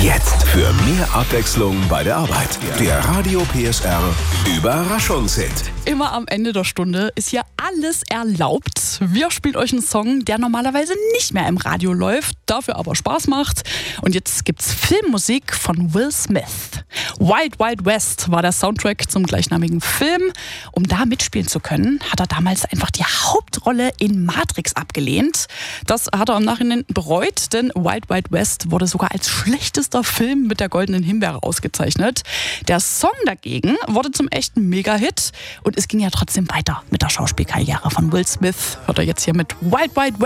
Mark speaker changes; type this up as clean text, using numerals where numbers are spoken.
Speaker 1: Jetzt für mehr Abwechslung bei der Arbeit. Der Radio PSR Überraschungshit.
Speaker 2: Immer am Ende der Stunde ist hier alles erlaubt. Wir spielen euch einen Song, der normalerweise nicht mehr im Radio läuft, dafür aber Spaß macht. Und jetzt gibt's Filmmusik von Will Smith. Wild Wild West war der Soundtrack zum gleichnamigen Film. Um da mitspielen zu können, hat er damals einfach die Hauptrolle in Matrix abgelehnt. Das hat er im Nachhinein bereut, denn Wild Wild West wurde sogar als schlechtester Film mit der Goldenen Himbeere ausgezeichnet. Der Song dagegen wurde zum echten Mega-Hit und es ging ja trotzdem weiter mit der Schauspielkarriere von Will Smith. Hört er jetzt hier mit Wild Wild West.